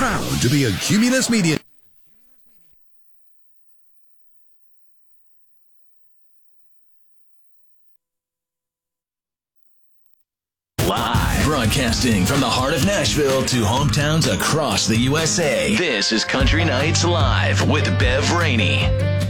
Proud to be a Cumulus Media. Live, broadcasting from the heart of Nashville to hometowns across the USA. This is Country Nights Live with Bev Rainey.